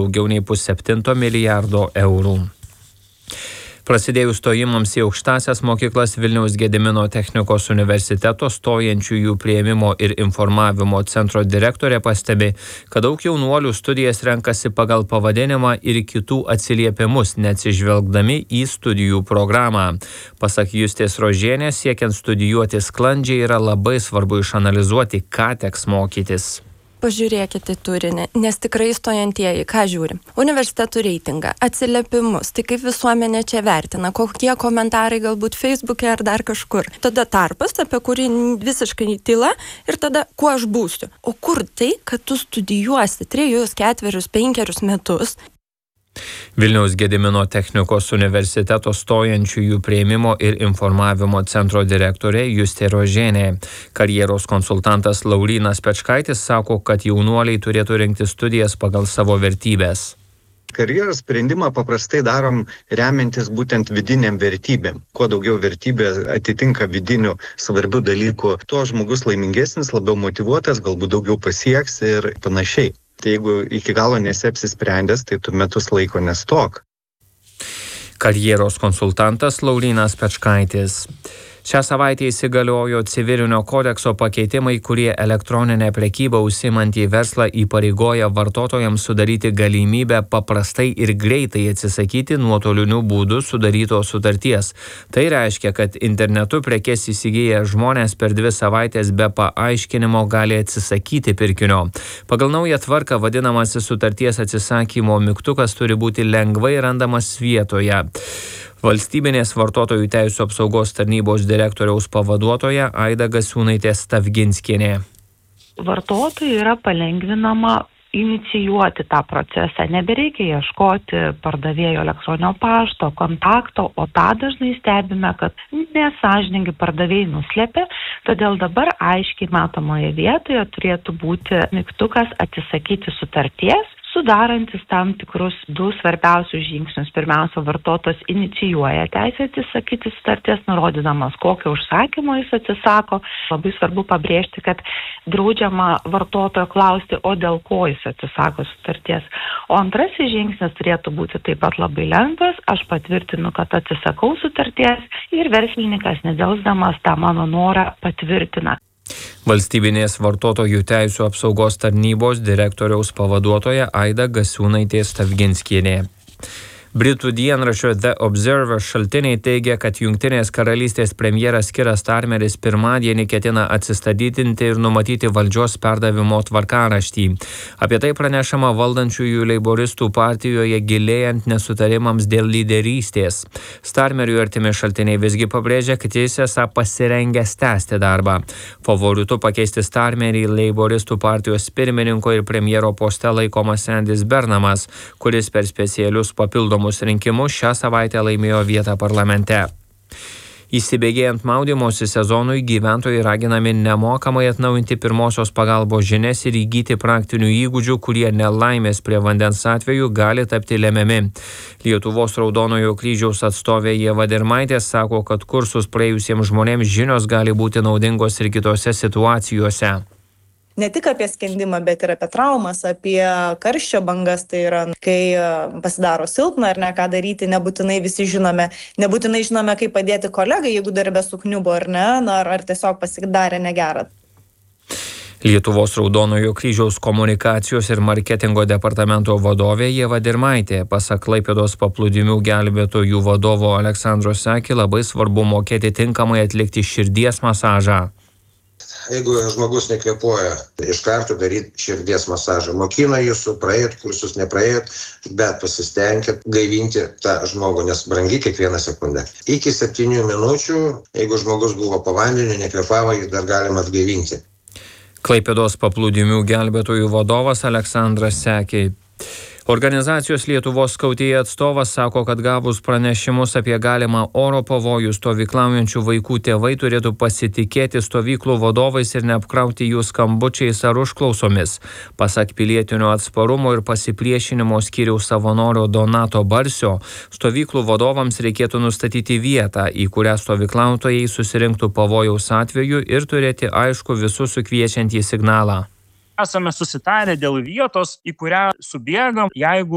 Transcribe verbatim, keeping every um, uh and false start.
daugiau nei pusseptinto milijardo eurų. Prasidėjus stojimams į aukštąsias mokyklas Vilniaus Gedimino technikos universiteto stojančiųjų priėmimo ir informavimo centro direktorė pastebi, kad daug jaunuolių studijas renkasi pagal pavadinimą ir kitų atsiliepimus, neatsižvelgdami į studijų programą. Pasak Justės Rožienės, siekiant studijuoti sklandžiai yra labai svarbu išanalizuoti, ką teks mokytis. Pažiūrėkite turinį, nes tikrai stojantieji, ką žiūri? Universitetų reitingą, atsiliepimus, tai kaip visuomenė čia vertina, kokie komentarai galbūt Facebook'e ar dar kažkur. Tada tarpas, apie kurį visiškai tyla ir tada, kuo aš būsiu. O kur tai, kad tu studijuosi trejus, ketverius, penkerius metus? Vilniaus Gedimino technikos universiteto stojančiųjų priėmimo ir informavimo centro direktorė Justė Rožienė. Karjeros konsultantas Laurynas Pečkaitis sako, kad jaunuoliai turėtų rinktis studijas pagal savo vertybės. Karjeros sprendimą paprastai darom remiantis būtent vidiniam vertybėm. Kuo daugiau vertybė atitinka vidinių svarbių dalykų, tuo žmogus laimingesnis, labiau motyvuotas, galbūt daugiau pasieks ir panašiai. Tai jeigu iki galo nesi apsisprendęs, tai tu metus laiko nestok. Karjeros konsultantas Laurynas Pečkaitis. Šią savaitę įsigaliojo civilinio kodekso pakeitimai, kurie elektroninę prekybą užsiimantį verslą įpareigoja vartotojams sudaryti galimybę paprastai ir greitai atsisakyti nuotoliniu būdu sudarytos sutarties. Tai reiškia, kad internetu prekes įsigiję žmonės per dvi savaitės be paaiškinimo gali atsisakyti pirkinio. Pagal naują tvarką vadinamasis sutarties atsisakymo mygtukas turi būti lengvai randamas vietoje. Valstybinės vartotojų teisių apsaugos tarnybos direktoriaus pavaduotoja Aida Gasiūnaitė Stavginskienė. Vartotojui yra palengvinama inicijuoti tą procesą. Nebereikia ieškoti pardavėjo elektroninio pašto, kontakto, o tą dažnai stebime, kad nesąžiningi pardavėjai nuslėpė, todėl dabar aiškiai matomoje vietoje turėtų būti mygtukas atsisakyti sutarties, sudarantis tam tikrus du svarbiausius žingsnius. Pirmiausia, vartotojas inicijuoja teisę atsisakyti sutarties, nurodydamas, kokio užsakymo jis atsisako. Labai svarbu pabrėžti, kad draudžiama vartotojo klausti, o dėl ko jis atsisako sutarties. O antrasis žingsnis turėtų būti taip pat labai lengvas. Aš patvirtinu, kad atsisakau sutarties ir verslininkas nedelsdamas tą mano norą patvirtina. Valstybinės vartotojų teisių apsaugos tarnybos direktoriaus pavaduotoja Aida Gasiūnaitė Stavginskienė. Britų dienraščio The Observer šaltiniai teigia, kad Jungtinės karalystės premjeras Keir Starmeris pirmadienį ketina atsistatydinti ir numatyti valdžios perdavimo tvarkaraštį. Apie tai pranešama valdančiųjų leiboristų partijoje gilėjant nesutarimams dėl lyderystės. Starmeriui artimi šaltiniai visgi pabrėžia, kad jis esą pasirengęs tęsti darbą. Favoritu pakeisti Starmerį leiboristų partijos pirmininko ir premjero poste laikomas Andys Bernamas, kuris per specialius papildomus rinkimus šią savaitę laimėjo vietą parlamente. Įsibėgėjant maudymosi sezonui, gyventojai raginami nemokamai atnaujinti pirmosios pagalbos žinias ir įgyti praktinių įgūdžių, kurie nelaimės prie vandens atveju gali tapti lemiami. Lietuvos Raudonojo kryžiaus atstovė Ieva Dirmaitė sako, kad kursus praėjusiems žmonėms žinios gali būti naudingos ir kitose situacijose. Ne tik apie skendimą, bet ir apie traumas, apie karščio bangas, tai yra, kai pasidaro silpna ar ne, ką daryti, nebūtinai visi žinome, nebūtinai žinome, kaip padėti kolegai, jeigu darbe sukniubo ar ne, na, ar, ar tiesiog pasidarė negerą. Lietuvos Raudonojo kryžiaus komunikacijos ir marketingo departamento vadovė Ieva Dirmaitė. Pasak Klaipėdos paplūdimių gelbėtojų vadovo Aleksandro Seki, labai svarbu mokėti tinkamai atlikti širdies masažą. Jeigu žmogus nekvėpuoja, iš karto daryti širdies masažą. Mokina jūsų, praėjot kursus, nepraėjot, bet pasistengkit gaivinti tą žmogų, nes brangi kiekvieną sekundę. Iki septynių minučių, jeigu žmogus buvo po vandeniu, nekvėpavo, jį dar galima atgaivinti. Klaipėdos paplūdimių gelbėtojų vadovas Aleksandras Sekiai. Organizacijos Lietuvos skautija atstovas sako, kad gavus pranešimus apie galimą oro pavojų stovyklaujančių vaikų tėvai turėtų pasitikėti stovyklų vadovais ir neapkrauti jų skambučiais ar užklausomis. Pasak pilietinio atsparumo ir pasipriešinimo skyriaus savanorio Donato Barsio, stovyklų vadovams reikėtų nustatyti vietą, į kurią stovyklautojai susirinktų pavojaus atveju ir turėti aišku visus sukviečiantį signalą. Esame susitarę dėl vietos, į kurią subėgam, jeigu